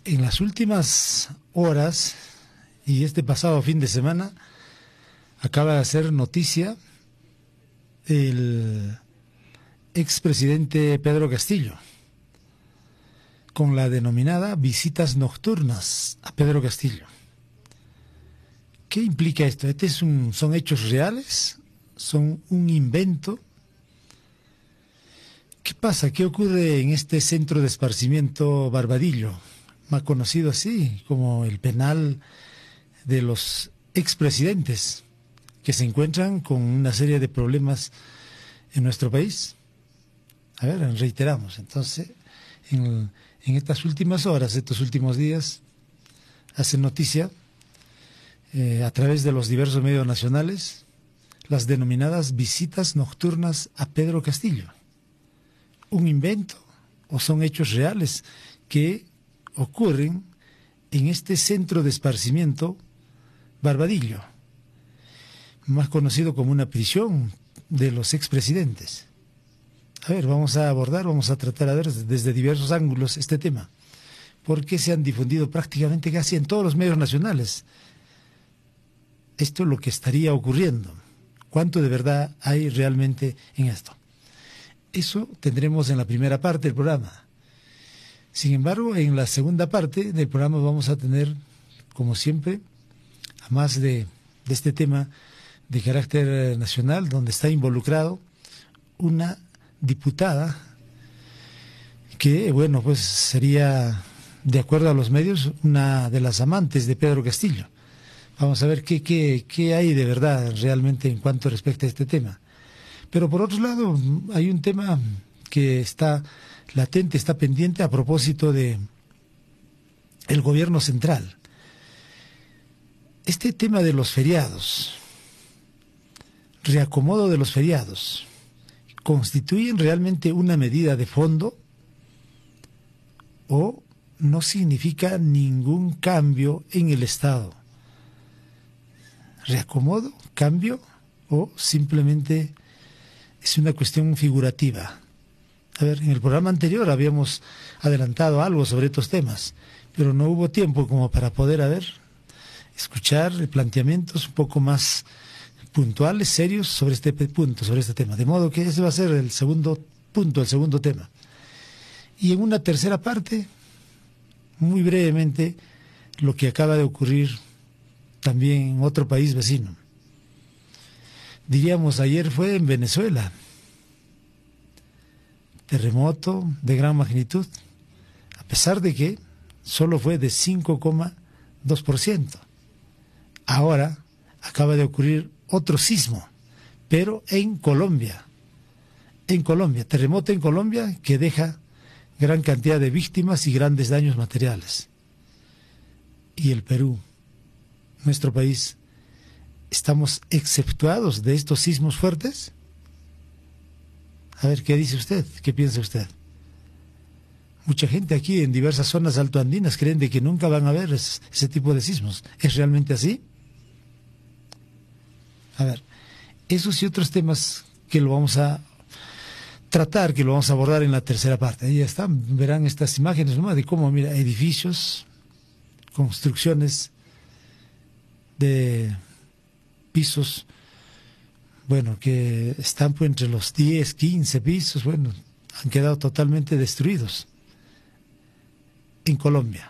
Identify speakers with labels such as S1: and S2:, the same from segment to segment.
S1: En las últimas horas y este pasado fin de semana acaba de hacer noticia el expresidente Pedro Castillo con la denominada visitas nocturnas a Pedro Castillo. ¿Qué implica esto? ¿Son hechos reales? ¿Son un invento? ¿Qué pasa? ¿Qué ocurre en este centro de esparcimiento Barbadillo, más conocido así como el penal de los expresidentes, que se encuentran con una serie de problemas en nuestro país? A ver, reiteramos. Entonces, en estas últimas horas, estos últimos días, hace noticia a través de los diversos medios nacionales las denominadas visitas nocturnas a Pedro Castillo. ¿Un invento o son hechos reales que ocurren en este centro de esparcimiento Barbadillo, más conocido como una prisión de los expresidentes? A ver, vamos a tratar a ver desde diversos ángulos este tema, porque se han difundido prácticamente casi en todos los medios nacionales. Esto es lo que estaría ocurriendo. ¿Cuánto de verdad hay realmente en esto? Eso tendremos en la primera parte del programa. Sin embargo, en la segunda parte del programa vamos a tener, como siempre, además de este tema de carácter nacional, donde está involucrado una diputada que, bueno, pues sería, de acuerdo a los medios, una de las amantes de Pedro Castillo. Vamos a ver qué hay de verdad realmente en cuanto respecta a este tema. Pero por otro lado, hay un tema que está latente, está pendiente a propósito de el gobierno central. Este tema de los feriados, reacomodo de los feriados, ¿constituyen realmente una medida de fondo o no significa ningún cambio en el Estado? ¿Reacomodo, cambio o simplemente es una cuestión figurativa? A ver, en el programa anterior habíamos adelantado algo sobre estos temas, pero no hubo tiempo como para poder, escuchar planteamientos un poco más puntuales, serios sobre este punto, sobre este tema. De modo que ese va a ser el segundo punto, el segundo tema. Y en una tercera parte, muy brevemente, lo que acaba de ocurrir también en otro país vecino. Diríamos, ayer fue en Venezuela. Terremoto de gran magnitud, a pesar de que solo fue de 5,2%. Ahora acaba de ocurrir otro sismo, pero en Colombia. En Colombia, terremoto en Colombia que deja gran cantidad de víctimas y grandes daños materiales. Y el Perú, nuestro país, ¿estamos exceptuados de estos sismos fuertes? A ver, ¿qué dice usted? ¿Qué piensa usted? Mucha gente aquí en diversas zonas altoandinas creen de que nunca van a haber ese tipo de sismos. ¿Es realmente así? A ver, esos y otros temas que lo vamos a tratar, que lo vamos a abordar en la tercera parte. Ahí están, verán estas imágenes, ¿no?, de cómo, mira, edificios, construcciones de pisos, bueno, que están pues entre los 10, 15 pisos, bueno, han quedado totalmente destruidos en Colombia.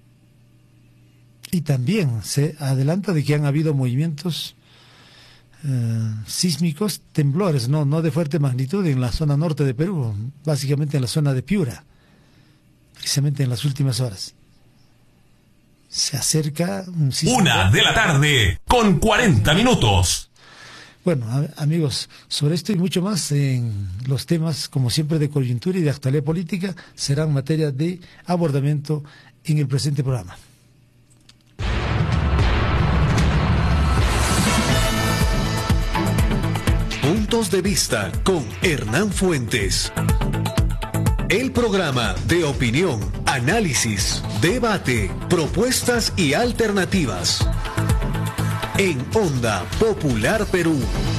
S1: Y también se adelanta de que han habido movimientos sísmicos, temblores, no de fuerte magnitud en la zona norte de Perú, básicamente en la zona de Piura, precisamente en las últimas horas. Se acerca un sismo.
S2: 1:40 p.m.
S1: Bueno, amigos, sobre esto y mucho más en los temas, como siempre, de coyuntura y de actualidad política, serán materia de abordamiento en el presente programa.
S3: Puntos de vista con Hernán Fuentes. El programa de opinión, análisis, debate, propuestas y alternativas. En Onda Popular Perú.